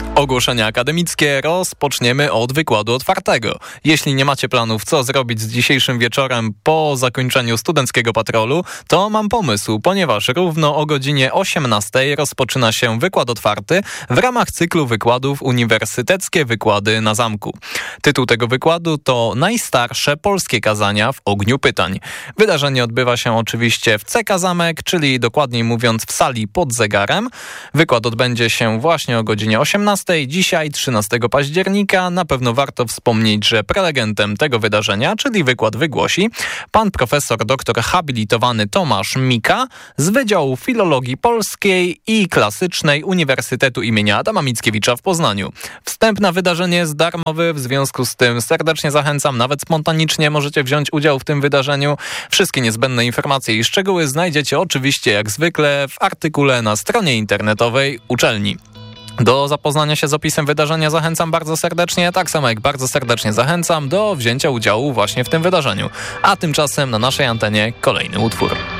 Ogłoszenia akademickie rozpoczniemy od wykładu otwartego. Jeśli nie macie planów, co zrobić z dzisiejszym wieczorem po zakończeniu studenckiego patrolu, to mam pomysł, ponieważ równo o godzinie 18 rozpoczyna się wykład otwarty w ramach cyklu wykładów Uniwersyteckie Wykłady na Zamku. Tytuł tego wykładu to Najstarsze polskie kazania w ogniu pytań. Wydarzenie odbywa się oczywiście w CK Zamek, czyli dokładniej mówiąc w sali pod zegarem. Wykład odbędzie się właśnie o godzinie 18. Dzisiaj, 13 października, na pewno warto wspomnieć, że prelegentem tego wydarzenia, czyli wykład wygłosi pan profesor doktor habilitowany Tomasz Mika z Wydziału Filologii Polskiej i Klasycznej Uniwersytetu imienia Adama Mickiewicza w Poznaniu. Wstęp na wydarzenie jest darmowy, w związku z tym serdecznie zachęcam, nawet spontanicznie możecie wziąć udział w tym wydarzeniu. Wszystkie niezbędne informacje i szczegóły znajdziecie oczywiście jak zwykle w artykule na stronie internetowej uczelni. Do zapoznania się z opisem wydarzenia zachęcam bardzo serdecznie, tak samo jak bardzo serdecznie zachęcam do wzięcia udziału właśnie w tym wydarzeniu. A tymczasem na naszej antenie kolejny utwór.